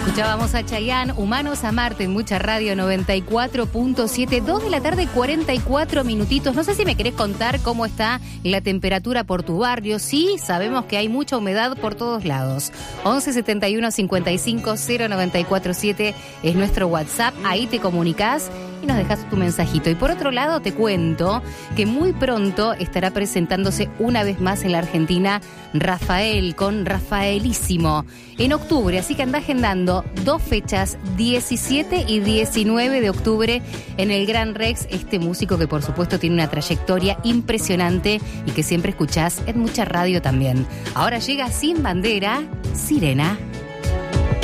Escuchábamos a Chayanne, Humanos a Marte en Mucha Radio 94.7, 2 de la tarde, 44 minutitos. No sé si me querés contar cómo está la temperatura por tu barrio. Sí, sabemos que hay mucha humedad por todos lados. 11 71 55 0947 es nuestro WhatsApp. Ahí te comunicás y nos dejas tu mensajito. Y por otro lado te cuento que muy pronto estará presentándose una vez más en la Argentina Rafael con Rafaelísimo en octubre, así que anda agendando 2 fechas, 17 y 19 de octubre en el Gran Rex, este músico que por supuesto tiene una trayectoria impresionante y que siempre escuchás en Mucha Radio también. Ahora llega Sin Bandera, Sirena.